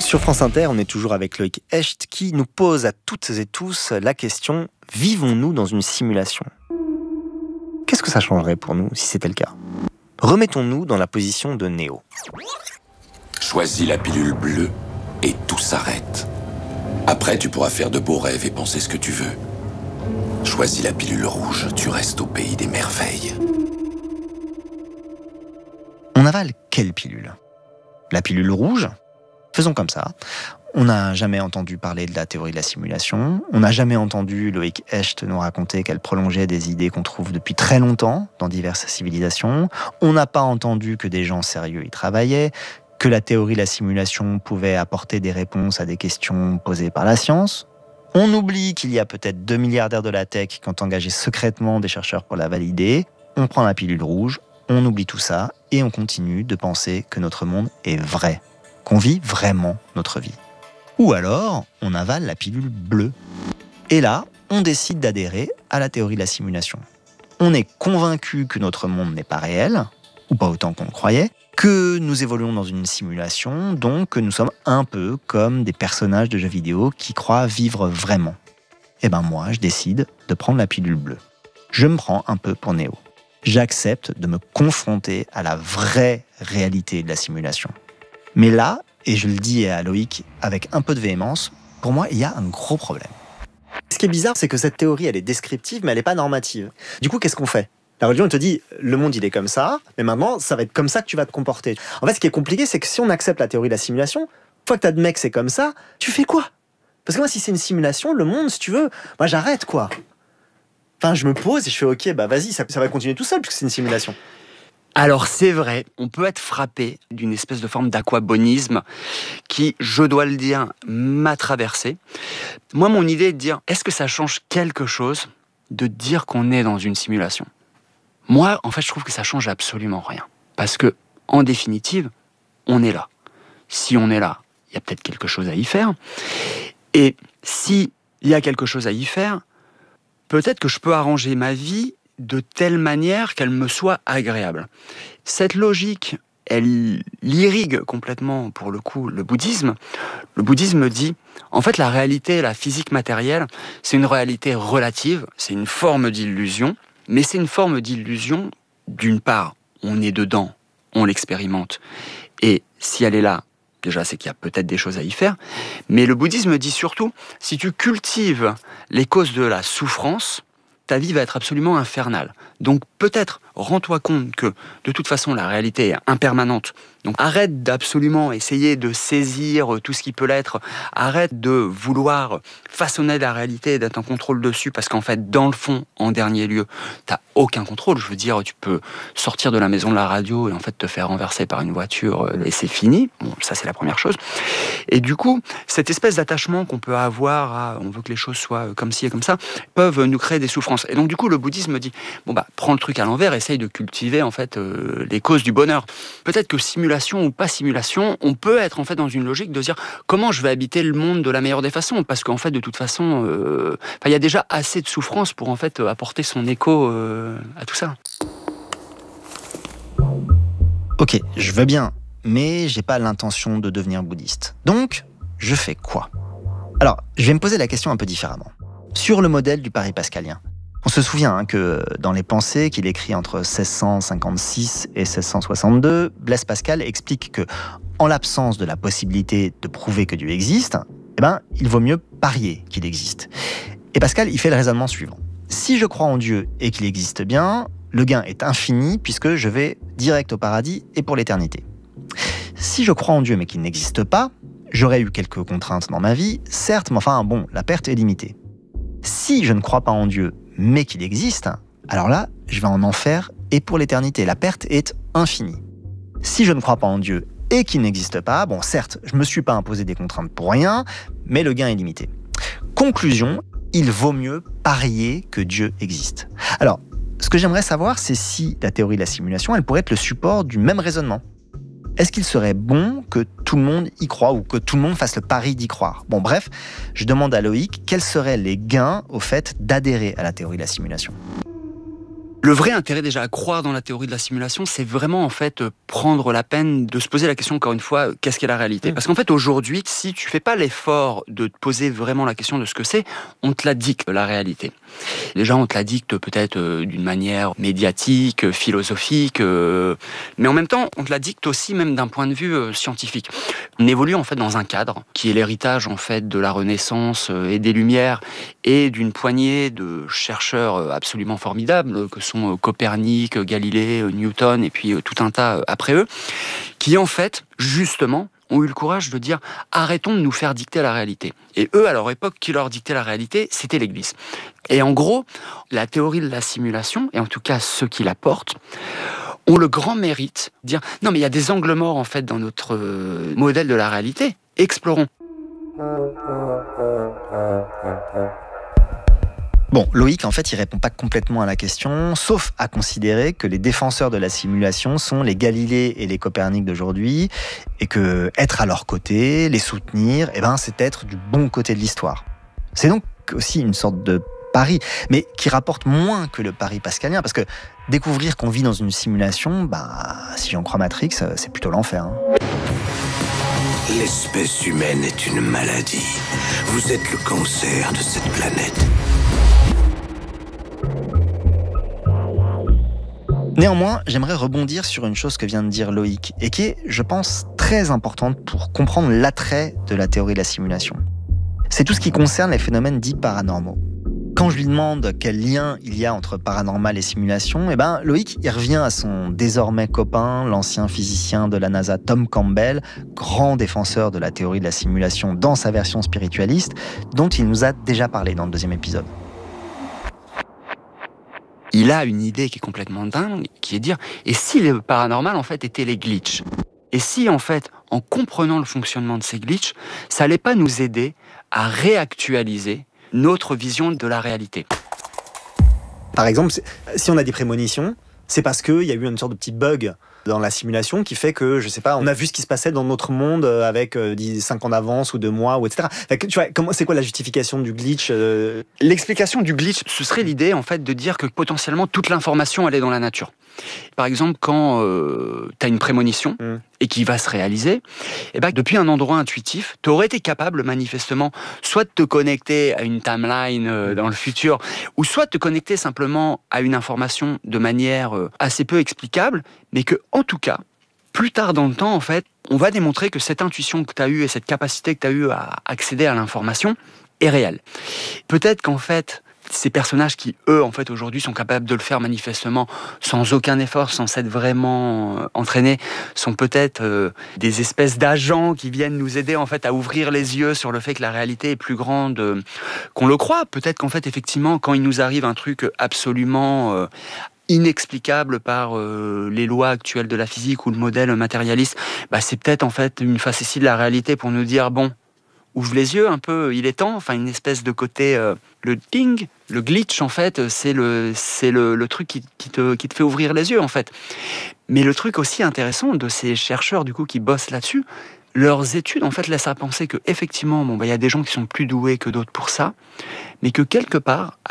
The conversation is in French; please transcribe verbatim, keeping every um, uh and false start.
Sur France Inter, on est toujours avec Loïc Hecht qui nous pose à toutes et tous la question « Vivons-nous dans une simulation ?» Qu'est-ce que ça changerait pour nous si c'était le cas ? Remettons-nous dans la position de Néo. Choisis la pilule bleue et tout s'arrête. Après, tu pourras faire de beaux rêves et penser ce que tu veux. Choisis la pilule rouge, tu restes au pays des merveilles. On avale quelle pilule ? La pilule rouge ? Faisons comme ça. On n'a jamais entendu parler de la théorie de la simulation. On n'a jamais entendu Loïc Hecht nous raconter qu'elle prolongeait des idées qu'on trouve depuis très longtemps dans diverses civilisations. On n'a pas entendu que des gens sérieux y travaillaient, que la théorie de la simulation pouvait apporter des réponses à des questions posées par la science. On oublie qu'il y a peut-être deux milliardaires de la tech qui ont engagé secrètement des chercheurs pour la valider. On prend la pilule rouge, on oublie tout ça et on continue de penser que notre monde est vrai, qu'on vit vraiment notre vie. Ou alors, on avale la pilule bleue. Et là, on décide d'adhérer à la théorie de la simulation. On est convaincu que notre monde n'est pas réel, ou pas autant qu'on le croyait, que nous évoluons dans une simulation, donc que nous sommes un peu comme des personnages de jeux vidéo qui croient vivre vraiment. Et ben moi, je décide de prendre la pilule bleue. Je me prends un peu pour Néo. J'accepte de me confronter à la vraie réalité de la simulation. Mais là, et je le dis à Loïc avec un peu de véhémence, pour moi, il y a un gros problème. Ce qui est bizarre, c'est que cette théorie, elle est descriptive, mais elle n'est pas normative. Du coup, qu'est-ce qu'on fait ? La religion, elle te dit, le monde, il est comme ça, mais maintenant, ça va être comme ça que tu vas te comporter. En fait, ce qui est compliqué, c'est que si on accepte la théorie de la simulation, une fois que t'admets que c'est comme ça, tu fais quoi ? Parce que moi, si c'est une simulation, le monde, si tu veux, moi, j'arrête, quoi. Enfin, je me pose et je fais, ok, bah vas-y, ça, ça va continuer tout seul, puisque c'est une simulation. Alors c'est vrai, on peut être frappé d'une espèce de forme d'aquabonisme qui, je dois le dire, m'a traversé. Moi, mon idée est de dire, est-ce que ça change quelque chose de dire qu'on est dans une simulation ? Moi, en fait, je trouve que ça change absolument rien. Parce que, en définitive, on est là. Si on est là, il y a peut-être quelque chose à y faire. Et s'il y a quelque chose à y faire, peut-être que je peux arranger ma vie de telle manière qu'elle me soit agréable. Cette logique, elle irrigue complètement, pour le coup, le bouddhisme. Le bouddhisme dit, en fait, la réalité, la physique matérielle, c'est une réalité relative, c'est une forme d'illusion, mais c'est une forme d'illusion, d'une part, on est dedans, on l'expérimente, et si elle est là, déjà, c'est qu'il y a peut-être des choses à y faire, mais le bouddhisme dit surtout, si tu cultives les causes de la souffrance, ta vie va être absolument infernale. Donc peut-être, rends-toi compte que de toute façon la réalité est impermanente. Donc arrête d'absolument essayer de saisir tout ce qui peut l'être. Arrête de vouloir façonner la réalité et d'être en contrôle dessus parce qu'en fait, dans le fond, en dernier lieu, t'as aucun contrôle. Je veux dire, tu peux sortir de la maison de la radio et en fait te faire renverser par une voiture et c'est fini. Bon, ça c'est la première chose. Et du coup, cette espèce d'attachement qu'on peut avoir à on veut que les choses soient comme ci et comme ça, peuvent nous créer des souffrances. Et donc du coup, le bouddhisme dit bon bah prends le truc à l'envers, essaye de cultiver en fait euh, les causes du bonheur. Peut-être que simulation ou pas simulation, on peut être en fait dans une logique de dire comment je vais habiter le monde de la meilleure des façons, parce qu'en fait de toute façon, euh, il y a déjà assez de souffrance pour en fait apporter son écho euh, à tout ça. Ok, je veux bien, mais j'ai pas l'intention de devenir bouddhiste. Donc, je fais quoi ? Alors, je vais me poser la question un peu différemment. Sur le modèle du pari pascalien. On se souvient hein, que dans les Pensées qu'il écrit entre seize cent cinquante-six et seize cent soixante-deux, Blaise Pascal explique que, en l'absence de la possibilité de prouver que Dieu existe, eh ben, il vaut mieux parier qu'il existe. Et Pascal, il fait le raisonnement suivant. Si je crois en Dieu et qu'il existe bien, le gain est infini puisque je vais direct au paradis et pour l'éternité. Si je crois en Dieu mais qu'il n'existe pas, j'aurais eu quelques contraintes dans ma vie, certes, mais enfin bon, la perte est limitée. Si je ne crois pas en Dieu mais qu'il existe, alors là, je vais en enfer et pour l'éternité. La perte est infinie. Si je ne crois pas en Dieu et qu'il n'existe pas, bon, certes, je ne me suis pas imposé des contraintes pour rien, mais le gain est limité. Conclusion, il vaut mieux parier que Dieu existe. Alors, ce que j'aimerais savoir, c'est si la théorie de la simulation, elle pourrait être le support du même raisonnement. Est-ce qu'il serait bon que tout le monde y croit ou que tout le monde fasse le pari d'y croire ? Bon, bref, je demande à Loïc quels seraient les gains au fait d'adhérer à la théorie de la simulation. Le vrai intérêt déjà à croire dans la théorie de la simulation, c'est vraiment en fait prendre la peine de se poser la question encore une fois, qu'est-ce qu'est la réalité ? Parce qu'en fait aujourd'hui, si tu fais pas l'effort de te poser vraiment la question de ce que c'est, on te la dicte la réalité. Déjà on te la dicte peut-être d'une manière médiatique, philosophique, mais en même temps on te la dicte aussi même d'un point de vue scientifique. On évolue en fait dans un cadre qui est l'héritage en fait de la Renaissance et des Lumières et d'une poignée de chercheurs absolument formidables que sont Copernic, Galilée, Newton et puis tout un tas après eux, qui en fait, justement, ont eu le courage de dire « arrêtons de nous faire dicter la réalité ». Et eux, à leur époque, qui leur dictait la réalité, c'était l'Église. Et en gros, la théorie de la simulation, et en tout cas ceux qui la portent, ont le grand mérite de dire « non mais il y a des angles morts en fait dans notre modèle de la réalité, explorons ». Bon, Loïc, en fait, il répond pas complètement à la question, sauf à considérer que les défenseurs de la simulation sont les Galilée et les Copernic d'aujourd'hui, et que être à leur côté, les soutenir, eh ben, c'est être du bon côté de l'histoire. C'est donc aussi une sorte de pari, mais qui rapporte moins que le pari pascalien, parce que découvrir qu'on vit dans une simulation, bah, si j'en crois Matrix, c'est plutôt l'enfer. Hein. L'espèce humaine est une maladie. Vous êtes le cancer de cette planète. Néanmoins, j'aimerais rebondir sur une chose que vient de dire Loïc, et qui est, je pense, très importante pour comprendre l'attrait de la théorie de la simulation. C'est tout ce qui concerne les phénomènes dits paranormaux. Quand je lui demande quel lien il y a entre paranormal et simulation, eh ben, Loïc il revient à son désormais copain, l'ancien physicien de la NASA Tom Campbell, grand défenseur de la théorie de la simulation dans sa version spiritualiste, dont il nous a déjà parlé dans le deuxième épisode. Il a une idée qui est complètement dingue, qui est de dire « et si le paranormal, en fait, étaient les glitches ? Et si, en fait, en comprenant le fonctionnement de ces glitches, ça allait pas nous aider à réactualiser notre vision de la réalité ?» Par exemple, si on a des prémonitions, c'est parce qu'il y a eu une sorte de petit bug dans la simulation qui fait que, je sais pas, on a vu ce qui se passait dans notre monde avec cinq ans d'avance ou deux mois, ou et cetera. Fait que, tu vois, comment, c'est quoi la justification du glitch euh... L'explication du glitch, ce serait l'idée en fait de dire que potentiellement toute l'information elle est dans la nature. Par exemple, quand euh, tu as une prémonition mm. et qui va se réaliser, eh ben, depuis un endroit intuitif, tu aurais été capable manifestement soit de te connecter à une timeline euh, dans le futur, ou soit de te connecter simplement à une information de manière euh, assez peu explicable, mais que en tout cas, plus tard dans le temps, en fait, on va démontrer que cette intuition que tu as eue et cette capacité que tu as eue à accéder à l'information est réelle. Peut-être qu'en fait, ces personnages qui, eux, en fait, aujourd'hui, sont capables de le faire manifestement sans aucun effort, sans s'être vraiment euh, entraînés, sont peut-être euh, des espèces d'agents qui viennent nous aider, en fait, à ouvrir les yeux sur le fait que la réalité est plus grande euh, qu'on le croit. Peut-être qu'en fait, effectivement, quand il nous arrive un truc absolument euh, inexplicable par euh, les lois actuelles de la physique ou le modèle matérialiste, bah, c'est peut-être, en fait, une facétie de la réalité pour nous dire, bon, ouvre les yeux un peu, il est temps, enfin une espèce de côté, euh, le ding, le glitch en fait, c'est le, c'est le, le truc qui, qui, te, qui te fait ouvrir les yeux en fait. Mais le truc aussi intéressant de ces chercheurs du coup qui bossent là-dessus, leurs études en fait laissent à penser que effectivement, bon bah il y a des gens qui sont plus doués que d'autres pour ça, mais que quelque part